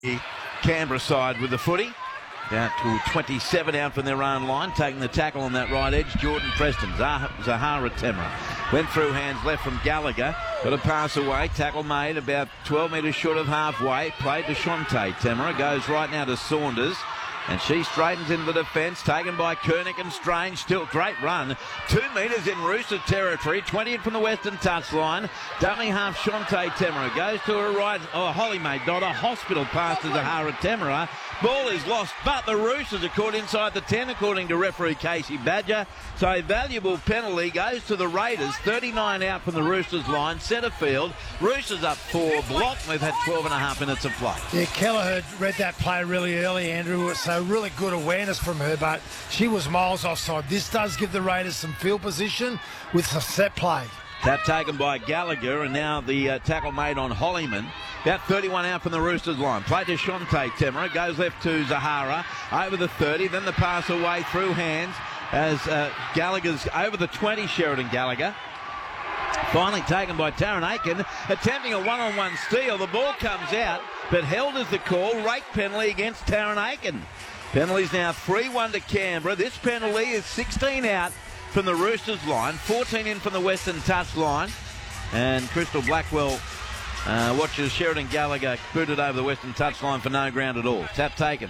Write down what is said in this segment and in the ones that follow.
The Canberra side with the footy. Down to 27 out from their own line, taking the tackle on that right edge. Jordan Preston, Zahara Temera. Went through hands left from Gallagher. Got a pass away. Tackle made about 12 metres short of halfway. Played to Shonte Temera. Goes right now to Saunders. And she straightens into the defence, taken by Koenig and Strange. Still great run. 2 metres in Rooster territory, 20 from the western touchline. Dummy half Shonte Temera goes to her right. Oh, Holly Mae Dodder. Hospital pass to Zahara Temera. Ball is lost, but the Roosters are caught inside the 10, according to referee Casey Badger. So a valuable penalty goes to the Raiders. 39 out from the Roosters line, centre field. Roosters up 4 block. We've had 12.5 minutes of play. Yeah, Kelleher read that play really early, Andrew. So really good awareness from her, but she was miles offside. This does give the Raiders some field position with some set play. Tap taken by Gallagher, and now the tackle made on Hollyman. About 31 out from the Roosters line. Play to Shonte Temera. Goes left to Zahara. Over the 30. Then the pass away through hands as Gallagher's over the 20, Sheridan Gallagher. Finally taken by Taryn Aiken. Attempting a one-on-one steal. The ball comes out, but held as the call. Rake penalty against Taryn Aiken. Penalty's now 3-1 to Canberra. This penalty is 16 out from the Roosters line, 14 in from the western touch line, and Crystal Blackwell watches Sheridan Gallagher booted over the western touch line for no ground at all. Tap taken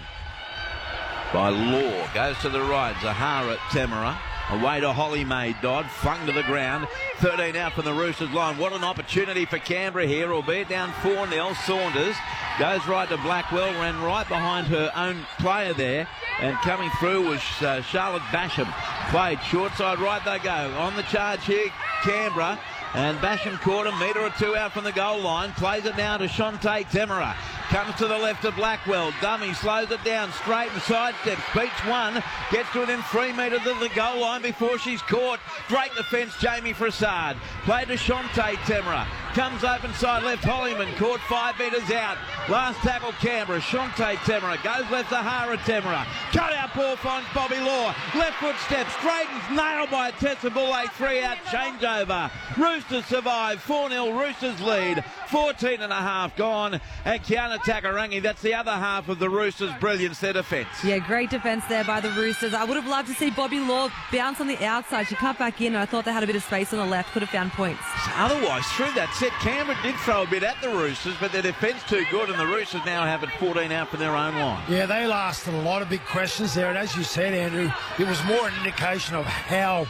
by Law, goes to the right. Zahara Temera away to Holly Mae Dodd, flung to the ground. 13 out from the Roosters line. What an opportunity for Canberra here, albeit down 4-0. Saunders goes right to Blackwell, ran right behind her own player there, and coming through was Charlotte Basham. Played short side right they go. On the charge here, Canberra. And Basham caught a metre or two out from the goal line. Plays it now to Shonte Temera. Comes to the left of Blackwell. Dummy slows it down straight and sidesteps. Beats one. Gets to within 3 metres of the goal line before she's caught. Great defence, Jamie Frassard. Played to Shonte Temera. Comes open side left. Hollyman caught 5 metres out. Last tackle Canberra. Shonte Temera. Goes left Zahara Temera. Cut out ball finds Bobby Law. Left foot step. Straightens. Nailed by Tessa Bulle. 3 out changeover. Roosters survive. 4-0 Roosters lead. 14.5 gone. And Kiana Takarangi, that's the other half of the Roosters' brilliance, their defence. Yeah, great defence there by the Roosters. I would have loved to see Bobby Law bounce on the outside. She cut back in. I thought they had a bit of space on the left. Could have found points. Otherwise, through that set, Canberra did throw a bit at the Roosters, but their defence too good, and the Roosters now have it 14 out from their own line. Yeah, they asked a lot of big questions there, and as you said, Andrew, it was more an indication of how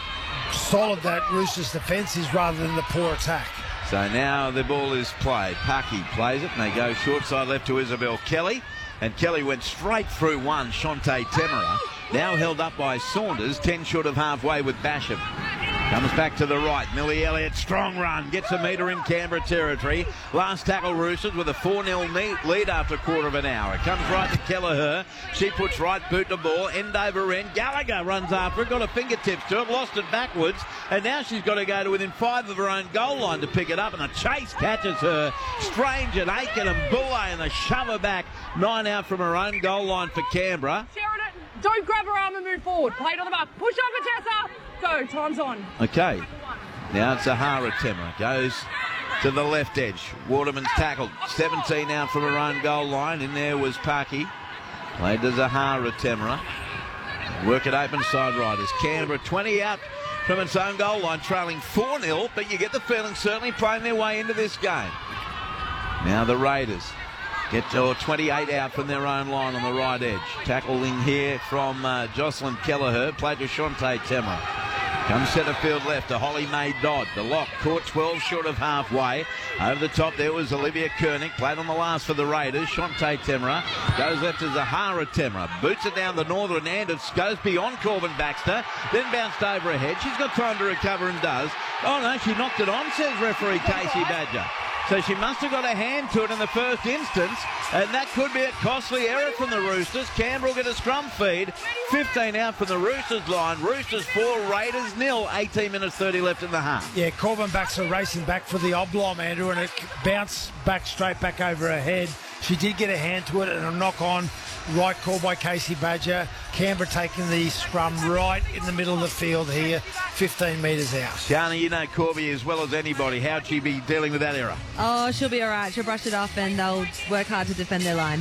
solid that Roosters defence is rather than the poor attack. So now the ball is played. Parky plays it, and they go short side left to Isabel Kelly. And Kelly went straight through one, Shonte Temera. Now held up by Saunders, 10 short of halfway with Basham. Comes back to the right. Millie Elliott, strong run. Gets a metre in Canberra territory. Last tackle Roosters with a 4-0 lead after a quarter of an hour. It comes right to Kelleher. She puts right boot to ball. End over end. Gallagher runs after it. Got her fingertips to it. Lost it backwards. And now she's got to go to within 5 of her own goal line to pick it up. And the chase catches her. Strange and Aiken and Bulle. And they shove her back. 9 out from her own goal line for Canberra. Sheridan, don't grab her arm and move forward. Play it on the mark. Push over, Tessa. Go, time's on. Okay. Now it's Zahara Temera. Goes to the left edge. Waterman's tackled. 17 out from her own goal line. In there was Parky. Played to Zahara Temera. Work it open side right as Canberra 20 out from its own goal line, trailing 4-0, but you get the feeling certainly playing their way into this game. Now the Raiders get to 28 out from their own line on the right edge. Tackling here from Jocelyn Kelleher. Played to Shonte Temera. Comes centre field left to Holly Mae Dodd. The lock caught 12 short of halfway. Over the top there was Olivia Koenig. Played on the last for the Raiders. Shonte Temera goes left to Zahara Temera. Boots it down the northern end. It goes beyond Corbin Baxter. Then bounced over her head. She's got time to recover and does. Oh no, she knocked it on, says referee Casey Badger. So she must have got a hand to it in the first instance, and that could be a costly error from the Roosters. Canberra will get a scrum feed. 15 out from the Roosters line. Roosters 4, Raiders 0. 18 minutes 30 left in the half. Yeah, Corbin Baxter racing back for the oblong, Andrew, and it bounced back straight back over her head. She did get a hand to it and a knock on. Right call by Casey Badger. Canberra taking the scrum right in the middle of the field here, 15 metres out. Shani, you know Corby as well as anybody. How'd she be dealing with that error? Oh, she'll be all right. She'll brush it off and they'll work hard to defend their line.